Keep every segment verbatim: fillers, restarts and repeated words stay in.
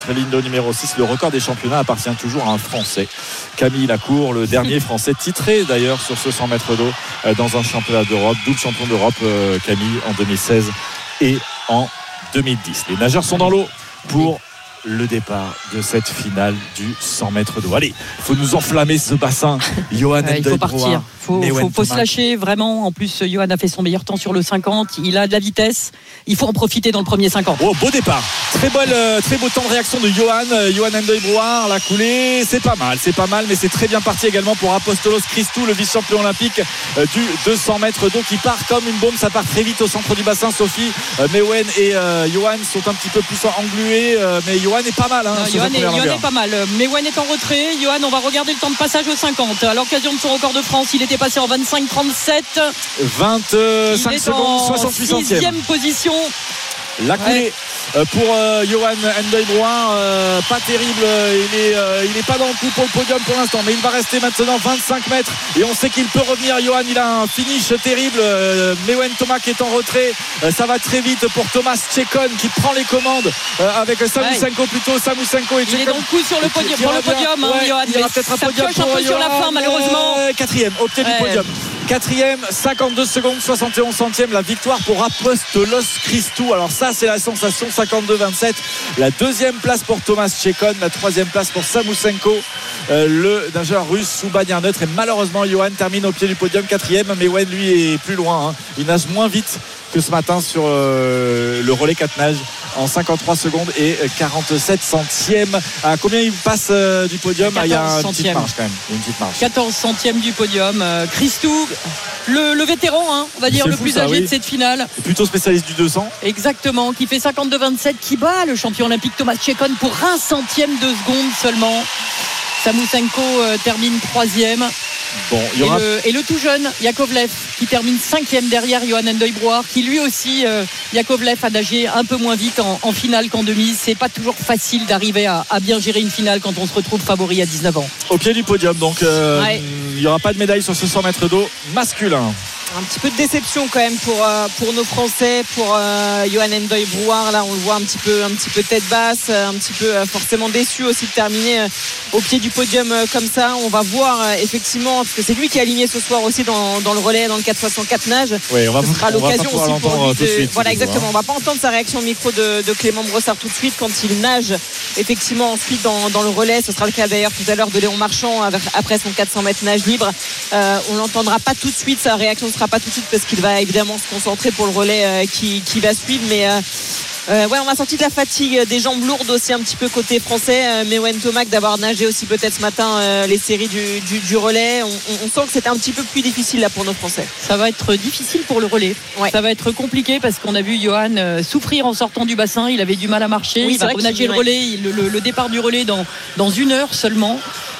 Ligne numéro six, le record des championnats appartient toujours à un Français, Camille Lacour, le dernier Français titré d'ailleurs sur ce cent mètres d'eau dans un championnat d'Europe, double champion d'Europe Camille en deux mille seize et en deux mille dix. Les nageurs sont dans l'eau pour le départ de cette finale du cent mètres d'eau. Allez, il faut nous enflammer ce bassin. Johan euh, il faut partir, il faut, faut, faut se lâcher vraiment. En plus, Johan a fait son meilleur temps sur le cinquante, il a de la vitesse, il faut en profiter dans le premier cinquante. Oh, beau départ, très, belle, euh, très beau temps de réaction de Johan euh, Johan Endeuil-Brouard, la coulée, c'est pas mal, c'est pas mal, mais c'est très bien parti également pour Apostolos Christou, le vice-champion olympique euh, du deux cents mètres d'eau, qui part comme une bombe. Ça part très vite au centre du bassin. Sophie, euh, Mewen et euh, Johan sont un petit peu plus englués, euh, mais Johan est pas mal. Hein, non, Johan, est, Johan est pas mal. Mewen est en retrait. Johan, on va regarder le temps de passage au cinquante. À l'occasion de son record de France, il était passé en vingt-cinq trente-sept. vingt-cinq secondes, soixante-huit centièmes. Sixième position. La coulée ouais. pour euh, Johan Endeuil-Brouard, euh, pas terrible, il est, euh, il est pas dans le coup pour le podium pour l'instant, mais il va rester maintenant vingt-cinq mètres et on sait qu'il peut revenir. Johan, il a un finish terrible. euh, Mewen Thomas qui est en retrait, euh, ça va très vite pour Thomas Tchekon qui prend les commandes euh, avec Samoussenko ouais. plutôt Samoussenko et Tchekon. Il est dans le coup sur le podium, pour le podium, hein, ouais, Johan, il y aura peut-être un podium pour un peu sur la fin malheureusement. euh, quatrième au pied ouais. du podium. Quatrième, cinquante-deux secondes, soixante et onze centièmes, la victoire pour Apostolos Christou. Alors ça, c'est la sensation, cinquante-deux vingt-sept. La deuxième place pour Thomas Tchekon, la troisième place pour Samoussenko, euh, le nageur russe sous bannière neutre. Et malheureusement, Johan termine au pied du podium, quatrième. Mais Mewen, lui, est plus loin. Hein. Il nage moins vite que ce matin sur euh, le relais quatre nages en cinquante-trois secondes et quarante-sept centièmes. À combien il passe euh, du podium? Ah, il y a une petite marge quand même. Une petite marge. quatorze centièmes du podium. Euh, Christou, le, le vétéran, hein, on va dire, le plus ça, âgé oui. de cette finale. Plutôt spécialiste du deux cents. Exactement, qui fait cinquante-deux vingt-sept, qui bat le champion olympique Thomas Tchekon pour un centième de seconde seulement. Samoussenko euh, termine troisième. Bon, il y aura... et, le, et le tout jeune Yakovlev qui termine cinquième derrière Johan Endeuil-Brouard, qui lui aussi euh, Yakovlev a nagé un peu moins vite en, en finale qu'en demi. C'est pas toujours facile d'arriver à, à bien gérer une finale quand on se retrouve favori à dix-neuf ans. Au pied du podium, donc euh, ouais. il n'y aura pas de médaille sur ce cent mètres d'eau masculin. Un petit peu de déception quand même pour, euh, pour nos Français, pour euh, Johan Endeuil-Brouard. Là on le voit un petit peu, un petit peu tête basse, un petit peu euh, forcément déçu aussi de terminer euh, au pied du podium euh, comme ça. On va voir euh, effectivement, parce que c'est lui qui est aligné ce soir aussi dans, dans le relais, dans le quatre soixante-quatre nage. Oui, on va, ce sera on l'occasion va aussi pour lui de... Suite, voilà exactement, on va pas entendre sa réaction au micro de, de Clément Brossard tout de suite quand il nage effectivement ensuite dans, dans le relais. Ce sera le cas d'ailleurs tout à l'heure de Léon Marchand après son quatre cents mètres nage libre. euh, on l'entendra pas tout de suite, sa réaction ne sera pas tout de suite parce qu'il va évidemment se concentrer pour le relais euh, qui, qui va suivre, mais euh, euh, ouais, on a senti de la fatigue, des jambes lourdes aussi un petit peu côté français. euh, Mewen Thomas d'avoir nagé aussi peut-être ce matin euh, les séries du, du, du relais, on, on sent que c'était un petit peu plus difficile là pour nos Français. Ça va être difficile pour le relais, ouais. Ça va être compliqué parce qu'on a vu Johan euh, souffrir en sortant du bassin, il avait du mal à marcher. Oui, il va renager le relais, il, le, le départ du relais dans, dans une heure seulement.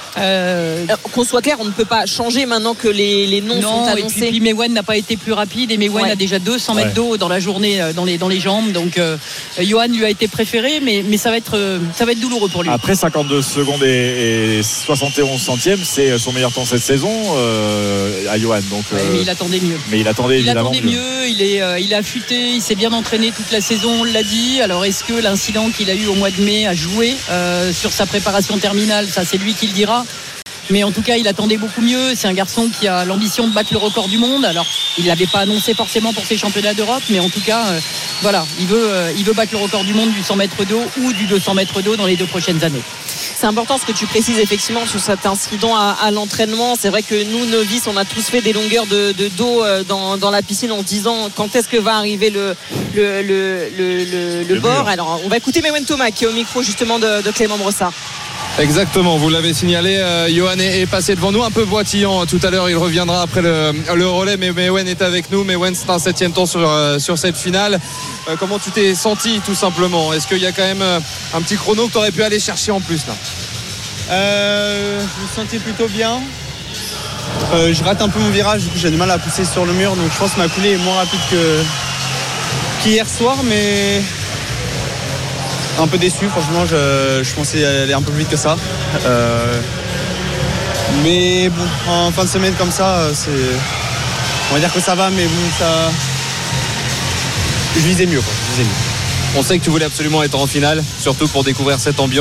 Euh... qu'on soit clair, on ne peut pas changer maintenant que les, les noms non, sont annoncés. Et puis, puis Mewen n'a pas été plus rapide et Mewen ouais. a déjà deux cents mètres ouais. d'eau dans la journée dans les, dans les jambes, donc euh, Johan lui a été préféré, mais, mais ça, va être, euh, ça va être douloureux pour lui. Après cinquante-deux secondes et, et soixante et onze centièmes, c'est son meilleur temps cette saison euh, à Johan, donc, ouais, euh, mais il attendait mieux mais il attendait il évidemment attendait mieux, mieux. Il, est, euh, il a affûté, il s'est bien entraîné toute la saison, on l'a dit. Alors est-ce que l'incident qu'il a eu au mois de mai a joué euh, sur sa préparation terminale? Ça c'est lui qui le dira. Mais en tout cas, il attendait beaucoup mieux. C'est un garçon qui a l'ambition de battre le record du monde. Alors, il ne l'avait pas annoncé forcément pour ses championnats d'Europe, mais en tout cas, euh, voilà, il veut, euh, il veut battre le record du monde du cent mètres d'eau ou du deux cents mètres d'eau dans les deux prochaines années. C'est important ce que tu précises effectivement sur cet incident à, à l'entraînement. C'est vrai que nous, novices, on a tous fait des longueurs de, de dos dans, dans la piscine en se disant quand est-ce que va arriver le, le, le, le, le, le bord. Alors, on va écouter Mewen Thomas qui est au micro justement de, de Clément Brossard. Exactement, vous l'avez signalé, euh, Johan est, est passé devant nous, un peu boitillant tout à l'heure, il reviendra après le, le relais, mais Mewen est avec nous. Mewen, c'est un septième temps sur, euh, sur cette finale. Euh, comment tu t'es senti tout simplement? Est-ce qu'il y a quand même euh, un petit chrono que tu aurais pu aller chercher en plus là? euh, Je me sentais plutôt bien. Euh, je rate un peu mon virage, du coup j'ai du mal à pousser sur le mur, donc je pense que ma coulée est moins rapide que qu'hier soir, mais un peu déçu, franchement, je, je pensais aller un peu plus vite que ça. Euh, mais bon, en fin de semaine comme ça, c'est, on va dire que ça va, mais bon, ça, je visais mieux, quoi. Je visais mieux. On sait que tu voulais absolument être en finale, surtout pour découvrir cette ambiance